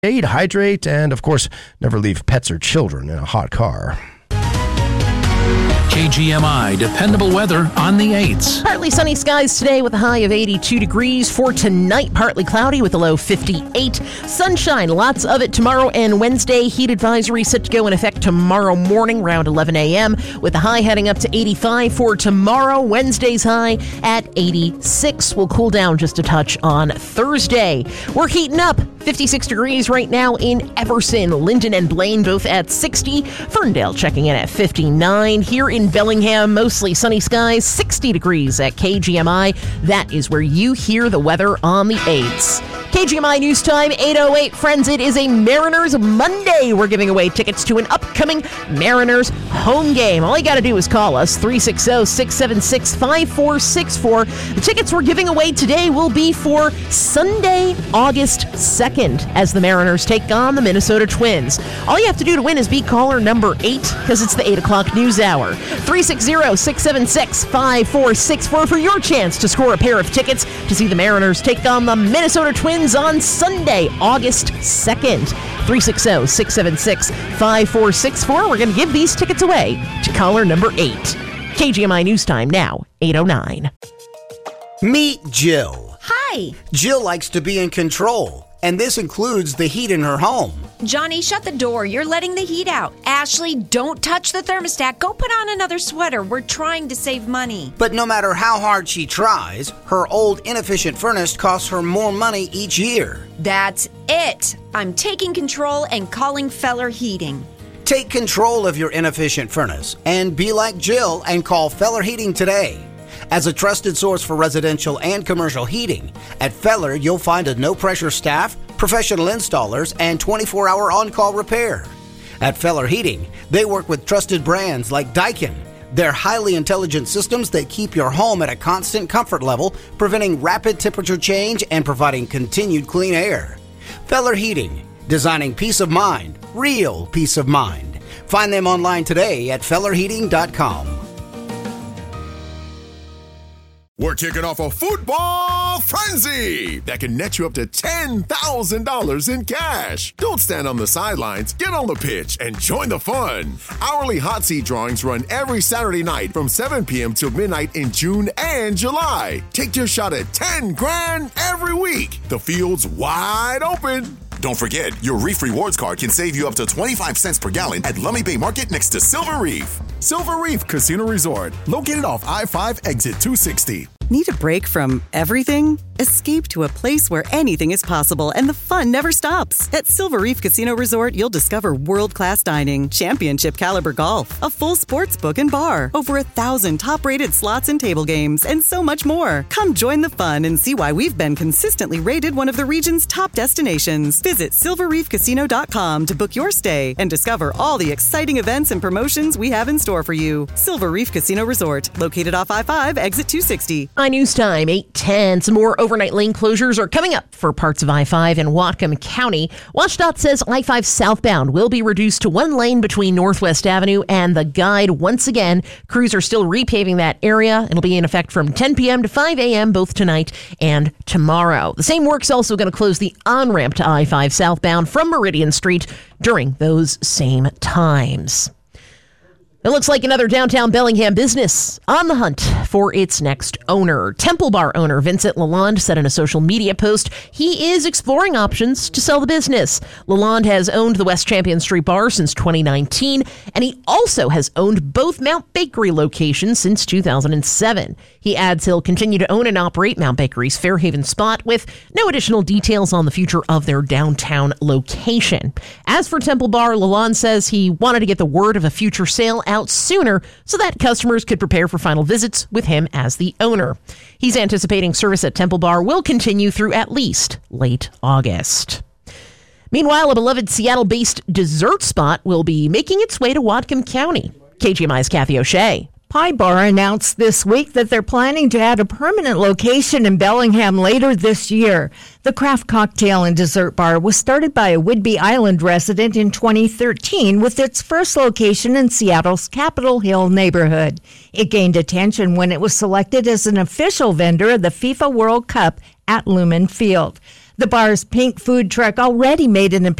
hydrate, and of course, never leave pets or children in a hot car. KGMI dependable weather on the 8s. Partly sunny skies today with a high of 82 degrees. For tonight, partly cloudy with a low 58. Sunshine, lots of it tomorrow and Wednesday. Heat advisory set to go in effect tomorrow morning around 11 a.m. with the high heading up to 85 for tomorrow. Wednesday's high at 86. Will cool down just a touch on Thursday. We're heating up. 56 degrees right now in Everson. Linden and Blaine both at 60. Ferndale checking in at 59. Here in Bellingham, mostly sunny skies, 60 degrees at KGMI. That is where you hear the weather on the 8s. KGMI News Time, 8:08. Friends, it is a Mariners Monday. We're giving away tickets to an upcoming Mariners home game. All you got to do is call us, 360-676-5464. The tickets we're giving away today will be for Sunday, August 2nd, as the Mariners take on the Minnesota Twins. All you have to do to win is be caller number 8, because it's the 8 o'clock news hour. 360-676-5464 for your chance to score a pair of tickets to see the Mariners take on the Minnesota Twins on Sunday, August 2nd. 360-676-5464. We're going to give these tickets away to caller number 8. KGMI News Time now, 8:09. Meet Jill. Hi. Jill likes to be in control, and this includes the heat in her home. Johnny, shut the door. You're letting the heat out. Ashley, don't touch the thermostat. Go put on another sweater. We're trying to save money. But no matter how hard she tries, her old inefficient furnace costs her more money each year. That's it. I'm taking control and calling Feller Heating. Take control of your inefficient furnace and be like Jill and call Feller Heating today. As a trusted source for residential and commercial heating, at Feller you'll find a no-pressure staff, professional installers, and 24-hour on-call repair. At Feller Heating, they work with trusted brands like Daikin. They're highly intelligent systems that keep your home at a constant comfort level, preventing rapid temperature change and providing continued clean air. Feller Heating, designing peace of mind, real peace of mind. Find them online today at fellerheating.com. We're kicking off a football frenzy that can net you up to $10,000 in cash. Don't stand on the sidelines. Get on the pitch and join the fun. Hourly hot seat drawings run every Saturday night from 7 p.m. till midnight in June and July. Take your shot at $10,000 every week. The field's wide open. Don't forget, your Reef Rewards card can save you up to 25 cents per gallon at Lummi Bay Market next to Silver Reef. Silver Reef Casino Resort, located off I-5 exit 260. Need a break from everything? Escape to a place where anything is possible and the fun never stops. At Silver Reef Casino Resort, you'll discover world-class dining, championship caliber golf, a full sports book and bar, over 1,000 top-rated slots and table games, and so much more. Come join the fun and see why we've been consistently rated one of the region's top destinations. Visit silverreefcasino.com to book your stay and discover all the exciting events and promotions we have in store for you. Silver Reef Casino Resort, located off I-5, exit 260. News Time, 8:10. Some more overnight lane closures are coming up for parts of I-5 in Whatcom County. WashDOT says I-5 southbound will be reduced to one lane between Northwest Avenue and the Guide. Once again, crews are still repaving that area. It'll be in effect from 10 p.m. to 5 a.m. both tonight and tomorrow. The same work's also going to close the on-ramp to I-5 southbound from Meridian Street during those same times. It looks like another downtown Bellingham business on the hunt for its next owner. Temple Bar owner Vincent Lalonde said in a social media post he is exploring options to sell the business. Lalonde has owned the West Champion Street Bar since 2019, and he also has owned both Mount Bakery locations since 2007. He adds he'll continue to own and operate Mount Bakery's Fairhaven spot with no additional details on the future of their downtown location. As for Temple Bar, Lalonde says he wanted to get the word of a future sale out sooner so that customers could prepare for final visits with him as the owner. He's anticipating service at Temple Bar will continue through at least late August. Meanwhile, a beloved Seattle-based dessert spot will be making its way to Whatcom County. KGMI's Kathy O'Shea. Pie Bar announced this week that they're planning to add a permanent location in Bellingham later this year. The craft cocktail and dessert bar was started by a Whidbey Island resident in 2013 with its first location in Seattle's Capitol Hill neighborhood. It gained attention when it was selected as an official vendor of the FIFA World Cup at Lumen Field. The bar's pink food truck already made an appearance